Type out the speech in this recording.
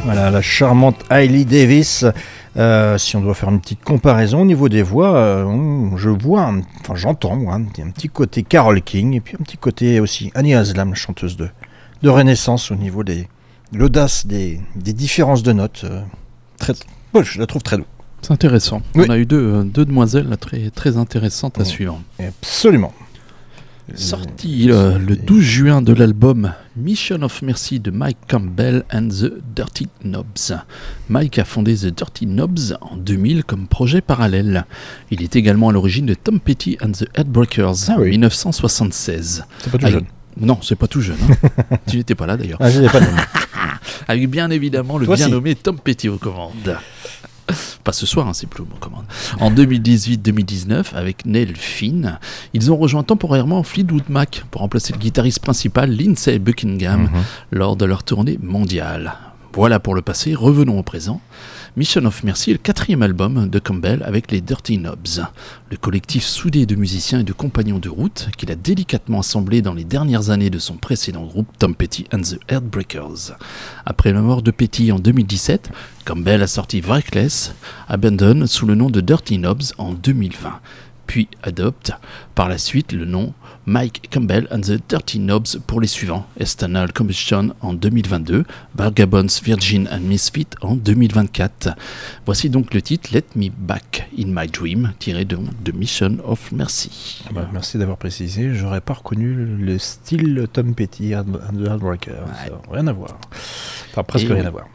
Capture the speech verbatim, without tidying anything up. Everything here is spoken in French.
Voilà, la charmante Hailey Davis. Euh, si on doit faire une petite comparaison au niveau des voix, euh, je vois, un, enfin j'entends moi, un, un petit côté Carole King et puis un petit côté aussi Annie Haslam, la chanteuse de, de Renaissance au niveau des l'audace des, des différences de notes. Euh, très, ouais, je la trouve très douce. C'est intéressant. Oui. On a eu deux, deux demoiselles là, très, très intéressantes à Oui. suivre. Absolument. Sorti euh, le douze juin de l'album Mission of Mercy de Mike Campbell and the Dirty Knobs. Mike a fondé The Dirty Knobs en deux mille comme projet parallèle. Il est également à l'origine de Tom Petty and the Heartbreakers ah oui. en dix-neuf cent soixante-seize. C'est pas tout Avec... jeune. Non, c'est pas tout jeune. Hein. Tu n'étais pas là d'ailleurs. Ah, je n'étais pas là. Avec bien évidemment le Toi bien si. nommé Tom Petty aux commandes. Pas ce soir, hein, c'est plus aux commandes. En deux mille dix-huit deux mille dix-neuf, avec Neil Finn, ils ont rejoint temporairement Fleetwood Mac pour remplacer le guitariste principal Lindsey Buckingham Mm-hmm. lors de leur tournée mondiale. Voilà pour le passé, revenons au présent. Mission of Mercy est le quatrième album de Campbell avec les Dirty Knobs, le collectif soudé de musiciens et de compagnons de route qu'il a délicatement assemblé dans les dernières années de son précédent groupe Tom Petty and the Heartbreakers. Après la mort de Petty en deux mille dix-sept, Campbell a sorti Reckless, Abandon sous le nom de Dirty Knobs en deux mille vingt, puis adopte par la suite le nom Mike Campbell and the Dirty Knobs pour les suivants: External Combustion en deux mille vingt-deux, Vagabonds, Virgin and Misfit en deux mille vingt-quatre. Voici donc le titre Let Me Back in My Dream, tiré de, de Mission of Mercy. Ah bah, merci d'avoir précisé, j'aurais pas reconnu le style Tom Petty and the Heartbreakers. Ouais. Rien à voir. Enfin, presque Et rien oui. à voir.